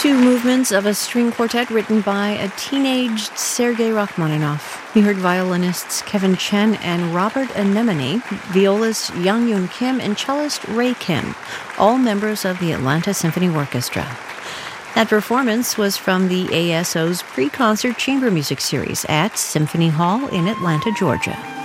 Two movements of a string quartet written by a teenaged Sergei Rachmaninoff. We heard violinists Kevin Chen and Robert Anemone, violist Young Yoon Kim, and cellist Ray Kim, all members of the Atlanta Symphony Orchestra. That performance was from the ASO's pre-concert chamber music series at Symphony Hall in Atlanta, Georgia.